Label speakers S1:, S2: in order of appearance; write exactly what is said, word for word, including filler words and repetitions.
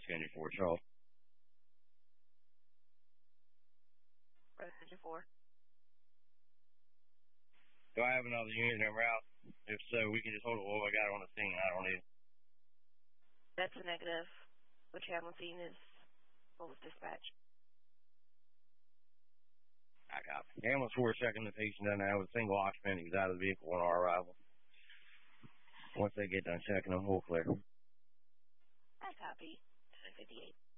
S1: Rescue four, Charles.
S2: Rescue four.
S1: Do I have another unit en route? If so, we can just hold it while I got it on the scene. I don't need it.
S2: That's a negative. What you have on scene is full of dispatch.
S1: I copy. Ambulance four checking the patient down there with a single occupant. He's out of the vehicle on our arrival. Once they get done checking him, we'll clear.
S2: I copy. ten fifty-eight.